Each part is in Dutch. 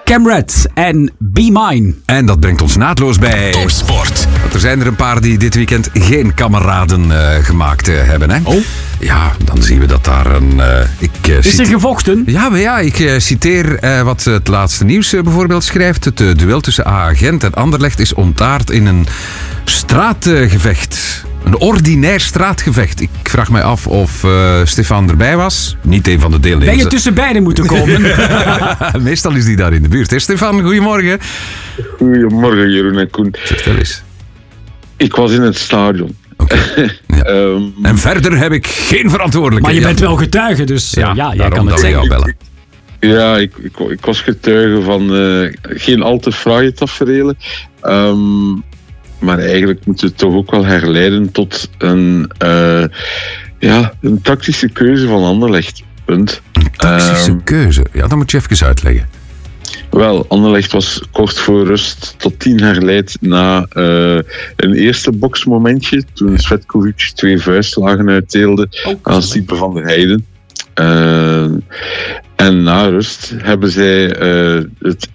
Camred en Be Mine. En dat brengt ons naadloos bij Topsport. Want er zijn er een paar die dit weekend geen kameraden gemaakt hebben. Hè? Oh. Ja, dan zien we dat daar een... Is er gevochten? Ja, maar ja, ik citeer wat het laatste nieuws bijvoorbeeld schrijft. Het duel tussen AA Gent en Anderlecht is ontaard in een straatgevecht. Een ordinair straatgevecht. Ik vraag mij af of Stefan erbij was. Niet een van de deelnemers. Ben je tussen beiden moeten komen? Meestal is die daar in de buurt. Hè, Stefan, goedemorgen. Goedemorgen, Jeroen en Koen. Vertel eens. Ik was in het stadion. Okay. Ja. En verder heb ik geen verantwoordelijkheid. Maar je bent wel getuige, dus jij kan het zeggen. Bellen. Ja, ik was getuige van geen al te fraaie taferelen. Maar eigenlijk moeten we het toch ook wel herleiden tot een tactische keuze van Anderlecht. Punt. Een tactische keuze? Ja, dat moet je even uitleggen. Wel, Anderlecht was kort voor rust tot 10 herleid na een eerste boksmomentje. Toen Svetkovic 2 vuistslagen uitdeelde aan Sipe van der Heijden. En na rust hebben zij het 1-1,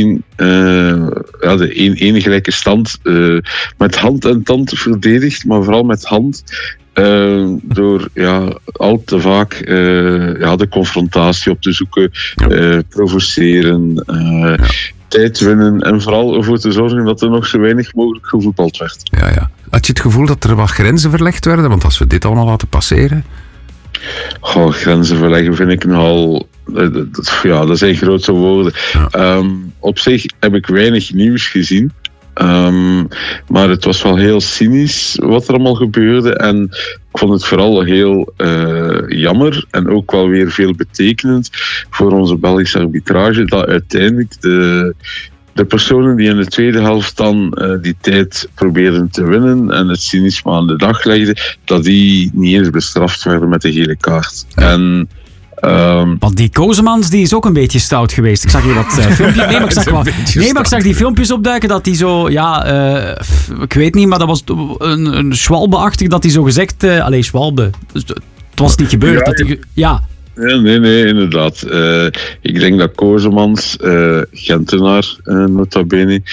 de 1-1 gelijke stand met hand en tand verdedigd, maar vooral met hand. Door al te vaak de confrontatie op te zoeken, provoceren, tijd winnen en vooral ervoor te zorgen dat er nog zo weinig mogelijk gevoetbald werd. Ja. Had je het gevoel dat er wat grenzen verlegd werden? Want als we dit allemaal laten passeren... Grenzen verleggen vind ik nogal... dat zijn grote woorden. Ja. Op zich heb ik weinig nieuws gezien. Maar het was wel heel cynisch wat er allemaal gebeurde. En ik vond het vooral heel jammer en ook wel weer veel betekenend voor onze Belgische arbitrage dat uiteindelijk de personen die in de tweede helft dan die tijd probeerden te winnen en het cynisme aan de dag legden, dat die niet eens bestraft werden met de gele kaart. Ja. En want die Kozemans die is ook een beetje stout geweest. Ik zag hier wat filmpjes. Maar ik zag die filmpjes opduiken dat hij zo, ik weet niet, maar dat was een Schwalbe-achtig dat hij zo gezegd, Schwalbe. Het was niet gebeurd. Nee, inderdaad. Ik denk dat Kozemans, Gentenaar nota bene,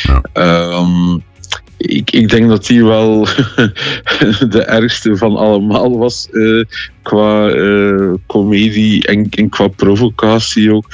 Ik denk dat hij wel de ergste van allemaal was qua comedie en qua provocatie ook.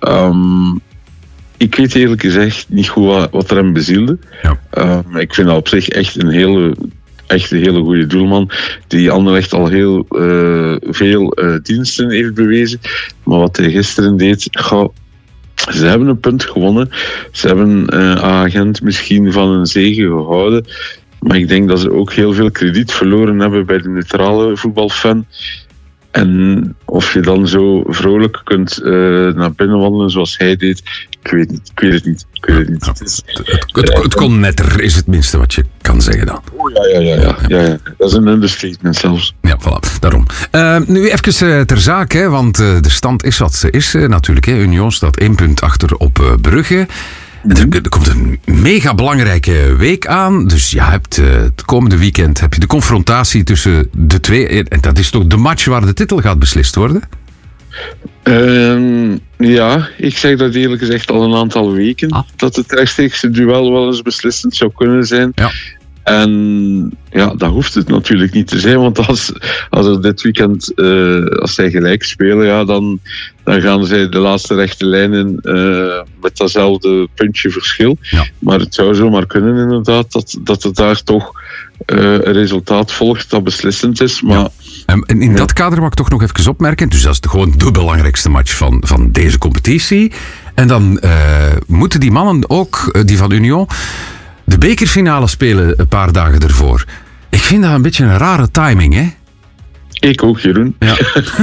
Ik weet eerlijk gezegd niet goed wat er hem bezielde. Ja. Ik vind dat op zich echt een hele goede doelman die Anderlecht al heel veel diensten heeft bewezen. Maar wat hij gisteren deed... Ze hebben een punt gewonnen. Ze hebben Agent misschien van een zege gehouden. Maar ik denk dat ze ook heel veel krediet verloren hebben bij de neutrale voetbalfan. En of je dan zo vrolijk kunt naar binnen wandelen zoals hij deed, ik weet het niet. Het kon netter, is het minste wat je kan zeggen dan. Ja. Dat is een understatement zelfs. Ja, voilà, daarom. Nu even ter zake, hè, want de stand is wat ze is natuurlijk. Hè. Union staat 1 punt achter op Brugge. Er komt een mega belangrijke week aan. Dus je hebt het komende weekend heb je de confrontatie tussen de twee. En dat is toch de match waar de titel gaat beslist worden? Ik zeg dat eerlijk gezegd al een aantal weken. Dat het rechtstreekse duel wel eens beslissend zou kunnen zijn. Ja. En dat hoeft het natuurlijk niet te zijn. Want als er dit weekend, als zij gelijk spelen, dan gaan zij de laatste rechte lijnen met datzelfde puntje verschil. Ja. Maar het zou zomaar kunnen inderdaad dat er daar toch een resultaat volgt dat beslissend is. Maar... Ja. En in dat kader mag ik toch nog even opmerken. Dus dat is gewoon de belangrijkste match van deze competitie. En dan moeten die mannen ook, die van Union, de bekerfinale spelen een paar dagen ervoor. Ik vind dat een beetje een rare timing, hè? Ik ook, Jeroen. Ja.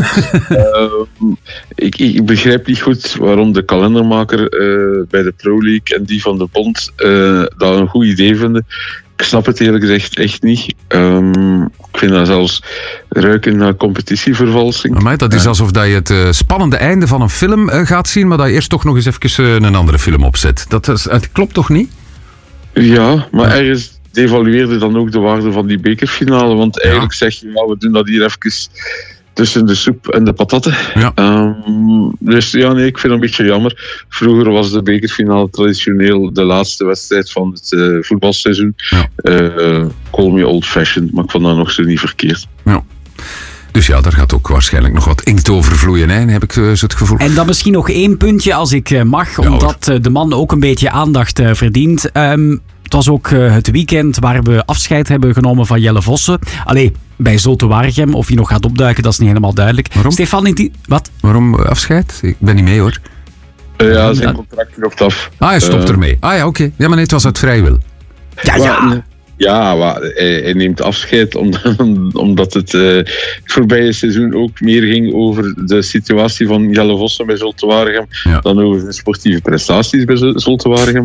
Ik begrijp niet goed waarom de kalendermaker bij de Pro League en die van de Bond dat een goed idee vinden. Ik snap het eerlijk gezegd echt niet. Ik vind dat zelfs ruiken naar competitievervalsing. Maar dat is alsof dat je het spannende einde van een film gaat zien, maar dat je eerst toch nog eens even een andere film opzet. Het klopt toch niet? Ja, maar ergens devalueerde dan ook de waarde van die bekerfinale. Want eigenlijk zeg je, we doen dat hier even tussen de soep en de patatten. Ja. Dus ja, nee, ik vind het een beetje jammer. Vroeger was de bekerfinale traditioneel de laatste wedstrijd van het voetbalseizoen. Ja. Call me old-fashioned, maar ik vond dat nog zo niet verkeerd. Ja. Dus ja, daar gaat ook waarschijnlijk nog wat inkt over vloeien, hè, heb ik zo het gevoel. En dan misschien nog 1 puntje als ik mag, omdat de man ook een beetje aandacht verdient. Het was ook het weekend waar we afscheid hebben genomen van Jelle Vossen. Allee, bij Zulte Waregem. Of hij nog gaat opduiken, dat is niet helemaal duidelijk. Waarom? Stefan, wat? Waarom afscheid? Ik ben niet mee, hoor. Ja, zijn contract loopt af. Ah, hij stopt ermee. Ah ja, oké. Ja, maar nee, het was uit vrijwil. Ja, maar hij neemt afscheid omdat het voorbije seizoen ook meer ging over de situatie van Jelle Vossen bij Zulte Waregem dan over zijn sportieve prestaties bij Zulte Waregem.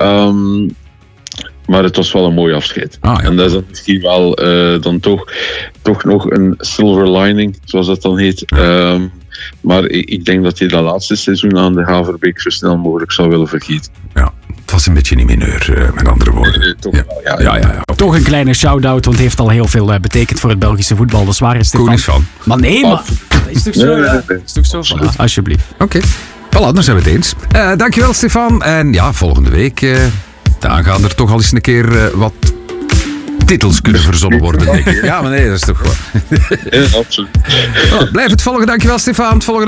Maar het was wel een mooi afscheid. En dat is dan misschien wel dan toch nog een silver lining, zoals dat dan heet. Maar ik denk dat hij dat laatste seizoen aan de Haverbeek zo snel mogelijk zou willen vergeten. Ja, het was een beetje niet mineur, met andere woorden. Toch een kleine shout-out, want het heeft al heel veel betekend voor het Belgische voetbal. Dat is waar, Stefan. Koen is van. Maar nee, maar dat is toch zo? Nee. Is toch zo? Voilà, alsjeblieft. Oké. Voilà, dan zijn we het eens. Dankjewel, Stefan. En ja, volgende week... dan gaan er toch al eens een keer wat titels kunnen verzonnen worden, denk ik. Ja, maar nee, dat is toch gewoon... Ja, absoluut. Blijf het volgen, dankjewel Stefan.